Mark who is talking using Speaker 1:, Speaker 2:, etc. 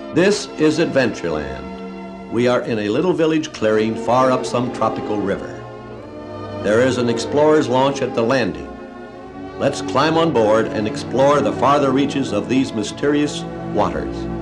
Speaker 1: This is Adventureland. We are in a little village clearing far up some tropical river. There is an explorer's launch at the landing. Let's climb on board and explore the farther reaches of these mysterious waters.